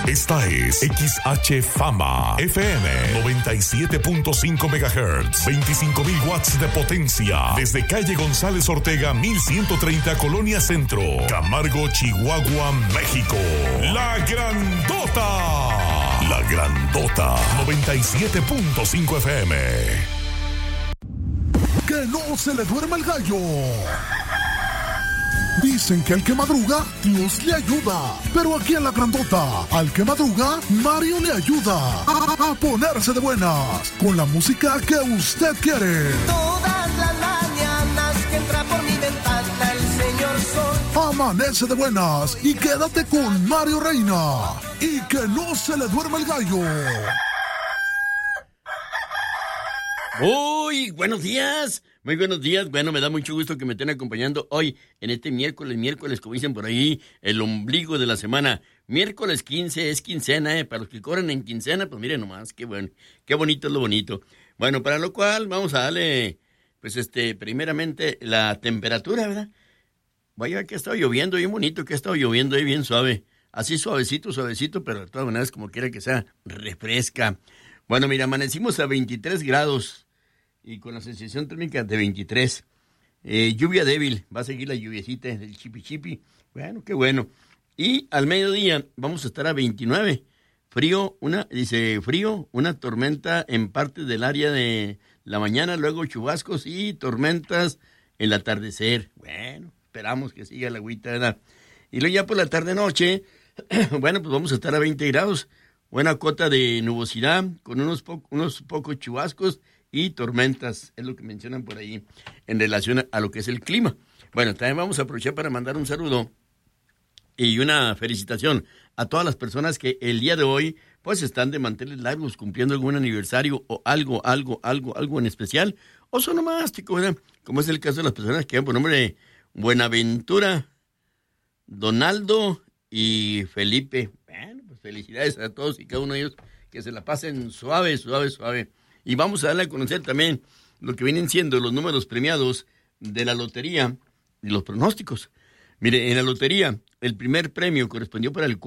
Esta es XH Fama FM 97.5 MHz, 25,000 watts de potencia, desde calle González Ortega 1130 Colonia Centro, Camargo, Chihuahua, México. La Grandota. La Grandota 97.5 FM. Que no se le duerma el gallo. Dicen que al que madruga, Dios le ayuda. Pero aquí en La Grandota, al que madruga, Mario le ayuda a ponerse de buenas con la música que usted quiere. Todas las mañanas que entra por mi ventana el señor sol. Amanece de buenas y quédate con Mario Reina. Y que no se le duerma el gallo. Uy, buenos días. Muy buenos días. Bueno, me da mucho gusto que me estén acompañando hoy en este miércoles, como dicen por ahí, el ombligo de la semana. Miércoles 15 es quincena, Para los que cobran en quincena, pues miren nomás, qué bueno, qué bonito es lo bonito. Bueno, para lo cual vamos a darle, pues primeramente la temperatura, ¿verdad? Vaya que ha estado lloviendo bien bonito, que ha estado lloviendo ahí bien suave. Así suavecito, pero de todas maneras, como quiera que sea, refresca. Bueno, mira, amanecimos a 23 grados. Y con la sensación térmica de 23. Lluvia débil. Va a seguir la lluviecita del chipi. Bueno, qué bueno. Y al mediodía vamos a estar a 29. Frío, una tormenta en parte del área de la mañana, luego chubascos y tormentas en el atardecer. Bueno, esperamos que siga la agüita, ¿verdad? Y luego ya por la tarde-noche, bueno, pues vamos a estar a 20 grados. Buena cota de nubosidad con unos pocos chubascos y tormentas, es lo que mencionan por ahí en relación a lo que es el clima. Bueno, también vamos a aprovechar para mandar un saludo y una felicitación a todas las personas que el día de hoy pues están de manteles largos cumpliendo algún aniversario o algo en especial, o son nomástico, ¿verdad? Como es el caso de las personas que van por nombre de Buenaventura, Donaldo y Felipe. Bueno, pues felicidades a todos y cada uno de ellos, que se la pasen suave. Y vamos a darle a conocer también lo que vienen siendo los números premiados de la lotería y los pronósticos. Mire, en la lotería, el primer premio correspondió para el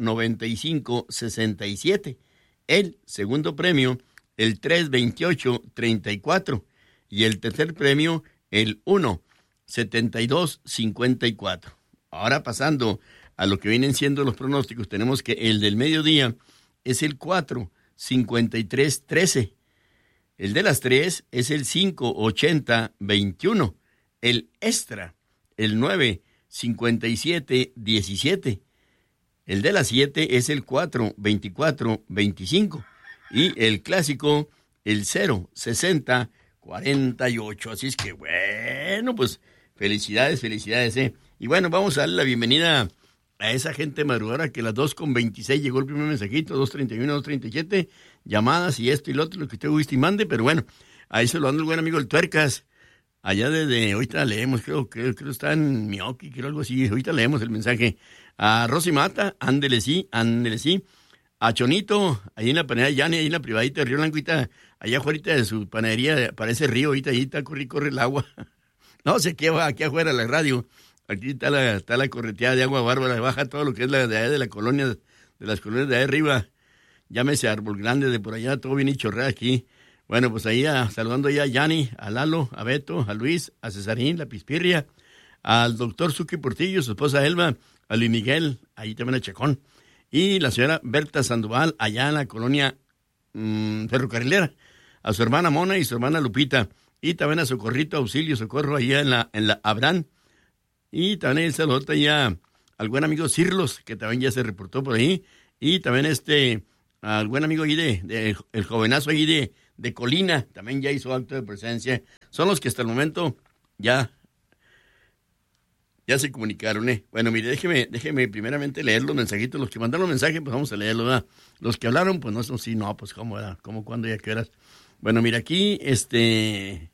4-95-67. El segundo premio, el 3-28-34. Y el tercer premio, el 1-72-54. Ahora pasando a lo que vienen siendo los pronósticos, tenemos que el del mediodía es el 4-53-13. El de las 3 es el 5-80-21. El extra, el 9-57-17. El de las 7 es el 4-24-25. Y el clásico, el 0-60-48. Así es que, bueno, pues felicidades, Y bueno, vamos a darle la bienvenida a esa gente madrugadora que a las 2:26 llegó el primer mensajito, 2:31, 2:37, llamadas y esto y lo otro, lo que usted guste y mande, pero bueno, ahí se lo anda el buen amigo el Tuercas, allá desde, ahorita leemos, creo está en Mioki, creo algo así, ahorita leemos el mensaje. A Rosy Mata, ándele sí, a Chonito, ahí en la panadería Yani, ahí en la privadita de Río Blanco, allá afuera de su panadería, para ese río, ahí está, corre el agua. No sé qué va, aquí afuera la radio. Aquí está la correteada de agua bárbara, baja todo lo que es la de allá de la colonia, de las colonias de allá arriba, llámese Árbol Grande, de por allá, todo bien y chorrea aquí. Bueno, pues ahí saludando ya a Yani, a Lalo, a Beto, a Luis, a Cesarín, la Pispirria, al doctor Suki Portillo, su esposa Elba, a Luis Miguel, ahí también a Chacón, y la señora Berta Sandoval, allá en la colonia ferrocarrilera, a su hermana Mona y su hermana Lupita, y también a Socorrito, Auxilio, Socorro, allá en la Abrán. Y también el saludo ya al buen amigo Cirlos, que también ya se reportó por ahí. Y también al buen amigo ahí el jovenazo ahí de Colina, también ya hizo acto de presencia. Son los que hasta el momento ya se comunicaron, Bueno, mire, déjeme primeramente leer los mensajitos. Los que mandaron mensajes, pues vamos a leerlos, ¿verdad? Los que hablaron, pues no son sí, no, pues cómo era, cómo, cuándo y a qué horas. Bueno, mira, aquí, el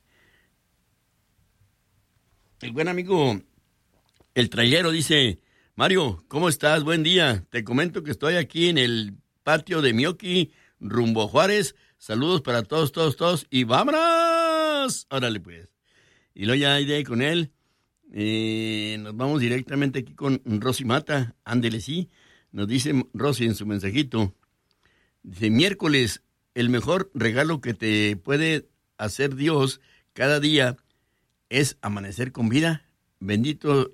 buen amigo El Trailero dice: Mario, ¿cómo estás? Buen día. Te comento que estoy aquí en el patio de Mioki, rumbo a Juárez. Saludos para todos. Y ¡vámonos! Órale, pues. Y luego ya iré con él. Nos vamos directamente aquí con Rosy Mata. Ándele, sí. Nos dice Rosy en su mensajito. Dice, miércoles, el mejor regalo que te puede hacer Dios cada día es amanecer con vida. Bendito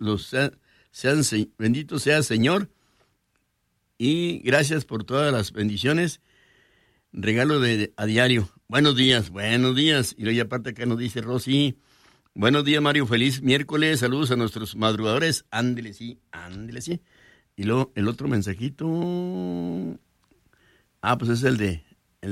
sea Señor. Y gracias por todas las bendiciones. Regalo a diario. Buenos días. Y luego aparte acá nos dice Rosy. Buenos días, Mario. Feliz miércoles. Saludos a nuestros madrugadores. Ándele, sí. Y luego el otro mensajito. Pues es el de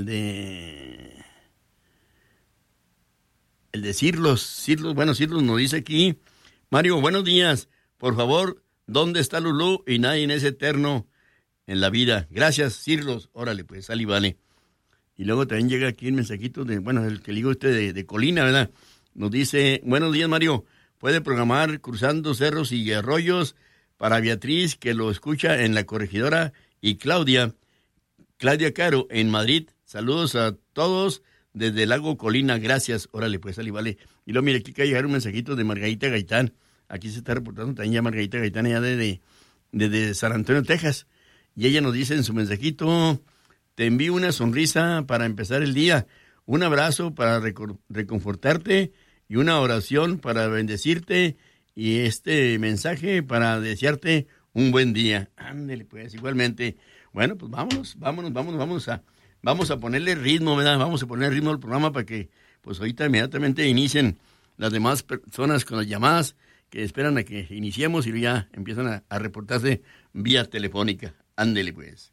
Cirlos. Bueno, Cirlos nos dice aquí. Mario, buenos días. Por favor, ¿dónde está Lulú? Y nadie es eterno en la vida. Gracias, Cirlos. Órale, pues, sal y vale. Y luego también llega aquí el mensajito el que le digo de Colina, ¿verdad? Nos dice, buenos días, Mario. Puede programar Cruzando Cerros y Arroyos para Beatriz, que lo escucha en La Corregidora, y Claudia Caro, en Madrid. Saludos a todos desde Lago Colina. Gracias. Órale, pues, sal y vale. Y luego, mire, aquí acaba de llegar un mensajito de Margarita Gaitán. Aquí se está reportando también ya Margarita Gaitán, allá desde San Antonio, Texas. Y ella nos dice en su mensajito, te envío una sonrisa para empezar el día, un abrazo para reconfortarte y una oración para bendecirte y este mensaje para desearte un buen día. Ándele, pues, igualmente. Bueno, pues vamos a ponerle ritmo, ¿verdad? Vamos a poner ritmo al programa para que, pues, ahorita inmediatamente inicien las demás personas con las llamadas que esperan a que iniciemos y ya empiezan a reportarse vía telefónica. Ándele, pues.